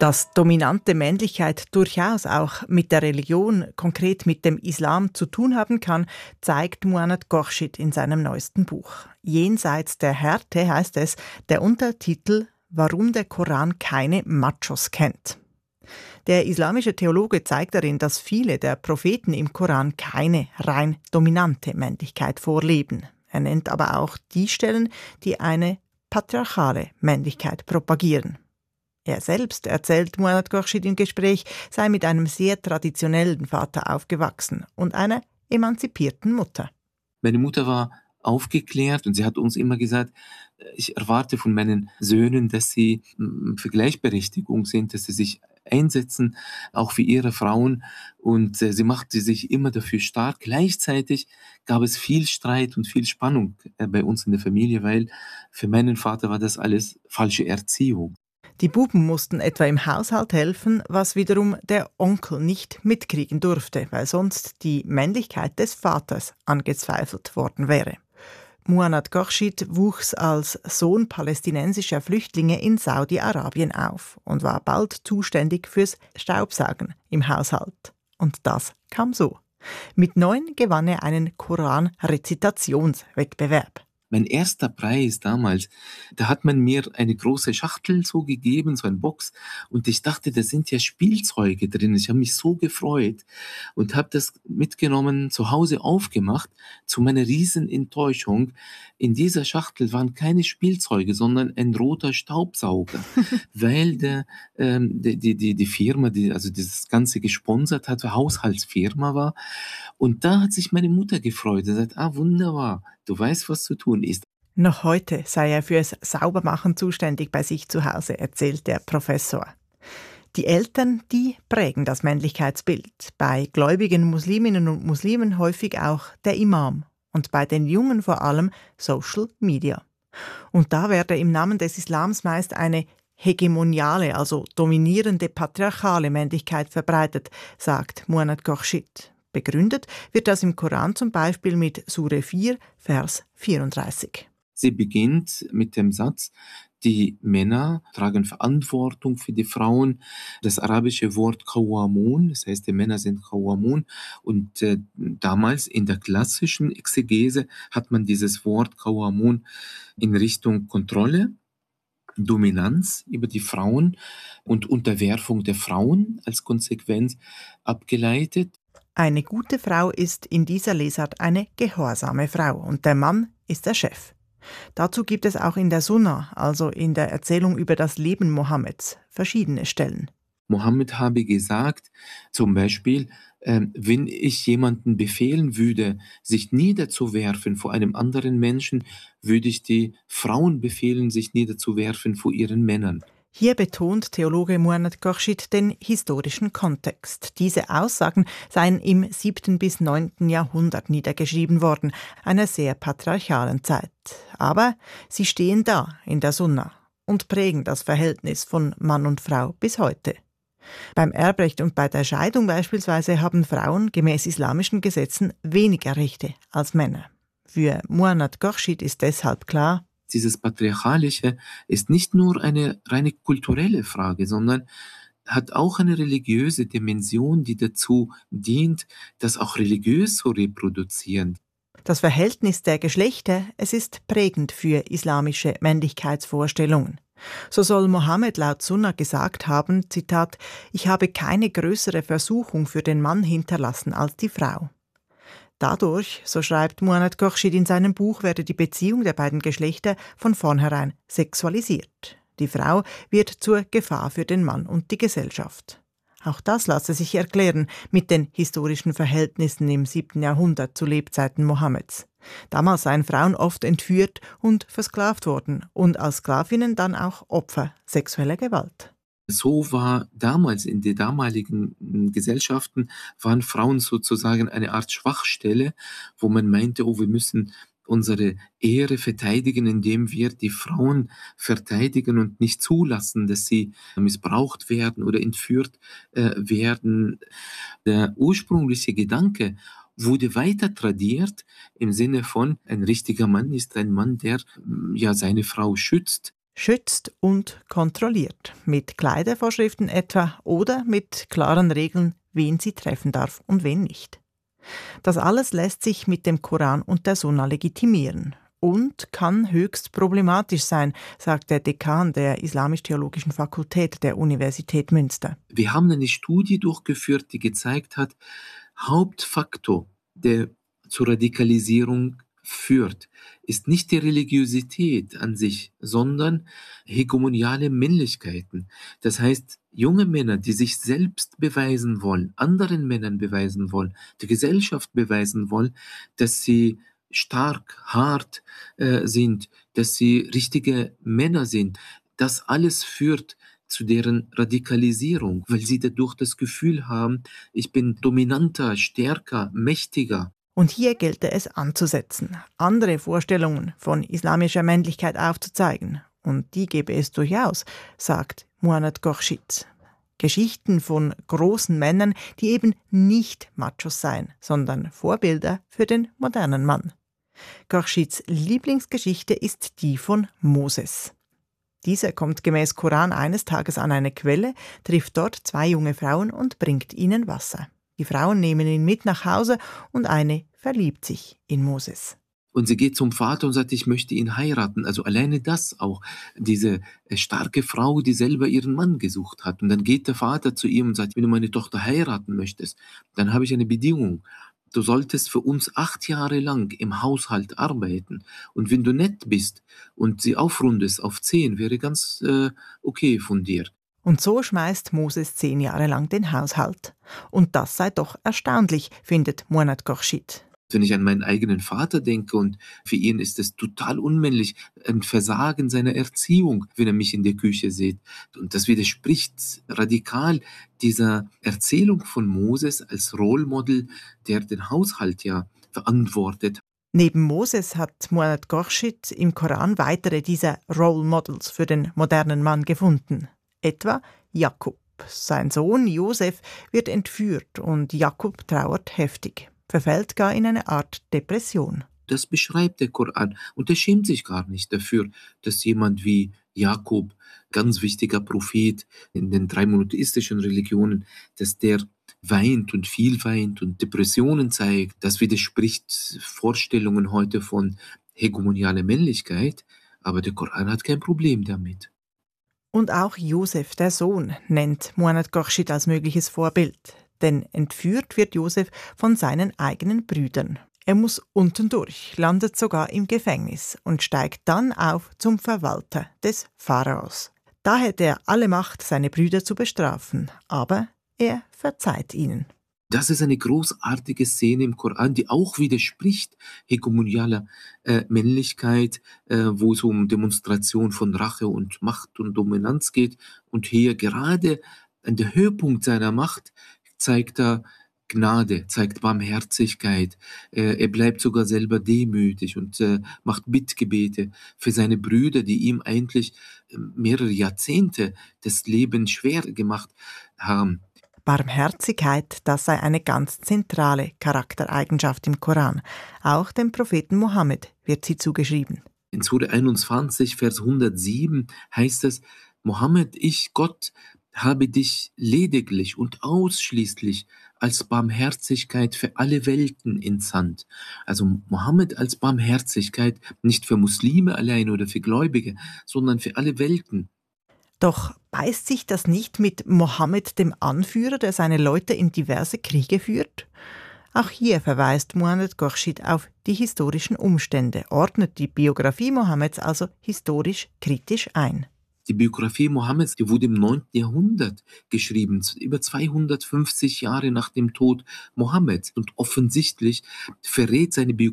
Dass dominante Männlichkeit durchaus auch mit der Religion, konkret mit dem Islam, zu tun haben kann, zeigt Muannat Khorshid in seinem neuesten Buch. Jenseits der Härte heißt es, der Untertitel »Warum der Koran keine Machos kennt«. Der islamische Theologe zeigt darin, dass viele der Propheten im Koran keine rein dominante Männlichkeit vorleben. Er nennt aber auch die Stellen, die eine patriarchale Männlichkeit propagieren. Er selbst, erzählt Muannat Khorshid im Gespräch, sei mit einem sehr traditionellen Vater aufgewachsen und einer emanzipierten Mutter. Meine Mutter war aufgeklärt und sie hat uns immer gesagt, ich erwarte von meinen Söhnen, dass sie für Gleichberechtigung sind, dass sie sich einsetzen, auch für ihre Frauen. Und sie machte sich immer dafür stark. Gleichzeitig gab es viel Streit und viel Spannung bei uns in der Familie, weil für meinen Vater war das alles falsche Erziehung. Die Buben mussten etwa im Haushalt helfen, was wiederum der Onkel nicht mitkriegen durfte, weil sonst die Männlichkeit des Vaters angezweifelt worden wäre. Muannat Khorshid wuchs als Sohn palästinensischer Flüchtlinge in Saudi-Arabien auf und war bald zuständig fürs Staubsaugen im Haushalt. Und das kam so. Mit 9 gewann er einen Koran-Rezitationswettbewerb. Mein erster Preis damals, da hat man mir eine große Schachtel so gegeben, so eine Box, und ich dachte, da sind ja Spielzeuge drin. Ich habe mich so gefreut und habe das mitgenommen, zu Hause aufgemacht. Zu meiner riesen Enttäuschung, in dieser Schachtel waren keine Spielzeuge, sondern ein roter Staubsauger, weil die Firma, die also dieses Ganze gesponsert hat, eine Haushaltsfirma war. Und da hat sich meine Mutter gefreut. Sie sagt, wunderbar, du weißt, was zu tun ist. Noch heute sei er fürs Saubermachen zuständig bei sich zu Hause, erzählt der Professor. Die Eltern, die prägen das Männlichkeitsbild. Bei gläubigen Musliminnen und Muslimen häufig auch der Imam. Und bei den Jungen vor allem Social Media. Und da werde im Namen des Islams meist eine hegemoniale, also dominierende patriarchale Männlichkeit verbreitet, sagt Muannat Khorshid. Begründet wird das im Koran zum Beispiel mit Sure 4, Vers 34. Sie beginnt mit dem Satz, die Männer tragen Verantwortung für die Frauen. Das arabische Wort Qawwamun, das heißt, die Männer sind Qawwamun. Und damals in der klassischen Exegese hat man dieses Wort Qawwamun in Richtung Kontrolle, Dominanz über die Frauen und Unterwerfung der Frauen als Konsequenz abgeleitet. Eine gute Frau ist in dieser Lesart eine gehorsame Frau und der Mann ist der Chef. Dazu gibt es auch in der Sunna, also in der Erzählung über das Leben Mohammeds, verschiedene Stellen. Mohammed habe gesagt, zum Beispiel, wenn ich jemanden befehlen würde, sich niederzuwerfen vor einem anderen Menschen, würde ich die Frauen befehlen, sich niederzuwerfen vor ihren Männern. Hier betont Theologe Muannat Khorshid den historischen Kontext. Diese Aussagen seien im 7. bis 9. Jahrhundert niedergeschrieben worden, einer sehr patriarchalen Zeit. Aber sie stehen da in der Sunna und prägen das Verhältnis von Mann und Frau bis heute. Beim Erbrecht und bei der Scheidung beispielsweise haben Frauen gemäß islamischen Gesetzen weniger Rechte als Männer. Für Muannat Khorshid ist deshalb klar, dieses Patriarchalische ist nicht nur eine reine kulturelle Frage, sondern hat auch eine religiöse Dimension, die dazu dient, das auch religiös zu reproduzieren. Das Verhältnis der Geschlechter, es ist prägend für islamische Männlichkeitsvorstellungen. So soll Mohammed laut Sunna gesagt haben, Zitat, ich habe keine größere Versuchung für den Mann hinterlassen als die Frau. Dadurch, so schreibt Muannat Khorshid in seinem Buch, werde die Beziehung der beiden Geschlechter von vornherein sexualisiert. Die Frau wird zur Gefahr für den Mann und die Gesellschaft. Auch das lasse sich erklären mit den historischen Verhältnissen im 7. Jahrhundert zu Lebzeiten Mohammeds. Damals seien Frauen oft entführt und versklavt worden und als Sklavinnen dann auch Opfer sexueller Gewalt. So war damals in den damaligen Gesellschaften, waren Frauen sozusagen eine Art Schwachstelle, wo man meinte, wir müssen unsere Ehre verteidigen, indem wir die Frauen verteidigen und nicht zulassen, dass sie missbraucht werden oder entführt werden. Der ursprüngliche Gedanke wurde weiter tradiert im Sinne von, ein richtiger Mann ist ein Mann, der seine Frau schützt. schützt und kontrolliert, mit Kleidervorschriften etwa oder mit klaren Regeln, wen sie treffen darf und wen nicht. Das alles lässt sich mit dem Koran und der Sunna legitimieren und kann höchst problematisch sein, sagt der Dekan der Islamisch-Theologischen Fakultät der Universität Münster. Wir haben eine Studie durchgeführt, die gezeigt hat, Hauptfaktor, der zur Radikalisierung führt, ist nicht die Religiosität an sich, sondern hegemoniale Männlichkeiten. Das heißt, junge Männer, die sich selbst beweisen wollen, anderen Männern beweisen wollen, der Gesellschaft beweisen wollen, dass sie stark, hart sind, dass sie richtige Männer sind. Das alles führt zu deren Radikalisierung, weil sie dadurch das Gefühl haben, ich bin dominanter, stärker, mächtiger. Und hier gelte es anzusetzen, andere Vorstellungen von islamischer Männlichkeit aufzuzeigen. Und die gäbe es durchaus, sagt Muannat Khorshid. Geschichten von großen Männern, die eben nicht Machos seien, sondern Vorbilder für den modernen Mann. Khorshids Lieblingsgeschichte ist die von Moses. Dieser kommt gemäß Koran eines Tages an eine Quelle, trifft dort 2 junge Frauen und bringt ihnen Wasser. Die Frauen nehmen ihn mit nach Hause und eine verliebt sich in Moses. Und sie geht zum Vater und sagt, ich möchte ihn heiraten. Also alleine das auch, diese starke Frau, die selber ihren Mann gesucht hat. Und dann geht der Vater zu ihm und sagt, wenn du meine Tochter heiraten möchtest, dann habe ich eine Bedingung. Du solltest für uns 8 Jahre lang im Haushalt arbeiten. Und wenn du nett bist und sie aufrundest auf 10, wäre ganz okay von dir. Und so schmeißt Moses 10 Jahre lang den Haushalt. Und das sei doch erstaunlich, findet Muannat Khorshid. Wenn ich an meinen eigenen Vater denke und für ihn ist es total unmännlich, ein Versagen seiner Erziehung, wenn er mich in der Küche sieht. Und das widerspricht radikal dieser Erzählung von Moses als Role Model, der den Haushalt ja verantwortet. Neben Moses hat Muannat Khorshid im Koran weitere dieser Role Models für den modernen Mann gefunden. Etwa Jakob. Sein Sohn Josef wird entführt und Jakob trauert heftig, verfällt gar in eine Art Depression. Das beschreibt der Koran und er schämt sich gar nicht dafür, dass jemand wie Jakob, ganz wichtiger Prophet in den 3 monotheistischen Religionen, dass der weint und viel weint und Depressionen zeigt. Das widerspricht Vorstellungen heute von hegemonialer Männlichkeit, aber der Koran hat kein Problem damit. Und auch Josef, der Sohn, nennt Muannat Khorshid als mögliches Vorbild. Denn entführt wird Josef von seinen eigenen Brüdern. Er muss unten durch, landet sogar im Gefängnis und steigt dann auf zum Verwalter des Pharaos. Da hätte er alle Macht, seine Brüder zu bestrafen, aber er verzeiht ihnen. Das ist eine großartige Szene im Koran, die auch widerspricht hegemonialer Männlichkeit, wo es um Demonstration von Rache und Macht und Dominanz geht. Und hier gerade an der Höhepunkt seiner Macht zeigt er Gnade, zeigt Barmherzigkeit. Er bleibt sogar selber demütig und macht Bittgebete für seine Brüder, die ihm eigentlich mehrere Jahrzehnte das Leben schwer gemacht haben. Barmherzigkeit, das sei eine ganz zentrale Charaktereigenschaft im Koran. Auch dem Propheten Mohammed wird sie zugeschrieben. In Sura 21, Vers 107 heißt es, Mohammed, ich, Gott, habe dich lediglich und ausschließlich als Barmherzigkeit für alle Welten entsandt. Also Mohammed als Barmherzigkeit nicht für Muslime allein oder für Gläubige, sondern für alle Welten. Doch beißt sich das nicht mit Mohammed, dem Anführer, der seine Leute in diverse Kriege führt? Auch hier verweist Muannat Khorshid auf die historischen Umstände, ordnet die Biografie Mohammeds also historisch kritisch ein. Die Biografie Mohammeds, die wurde im 9. Jahrhundert geschrieben, über 250 Jahre nach dem Tod Mohammeds. Und offensichtlich verrät seine Biografie